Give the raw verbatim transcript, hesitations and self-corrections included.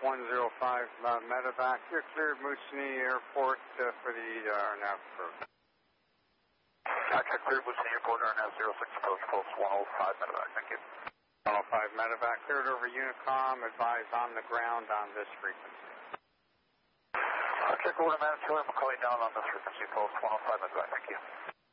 one zero five uh, medevac. You're cleared Moosonee Airport uh, for the uh, R N A V approach. Contact cleared Moosonee Airport, R N A V zero six approach, pulse one oh five medevac. Thank you. one oh five medevac. Cleared over Unicom. Advise on the ground on this frequency. Check order, man. Killer McCoy down on this frequency, pulse one oh five medevac. Thank you.